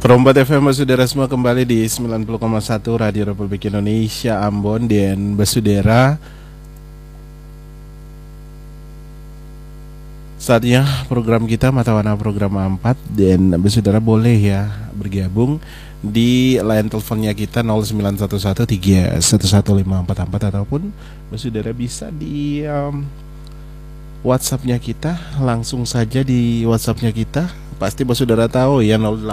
Rombat FM Basudara semua kembali di 90,1 Radio Republik Indonesia Ambon dan Basudara. Saatnya program kita Mata Warna program 4 dan Basudara boleh ya bergabung di line teleponnya kita 0911311544 ataupun Basudara bisa di WhatsAppnya kita, langsung saja di WhatsAppnya kita. Pasti Basudara tahu ya,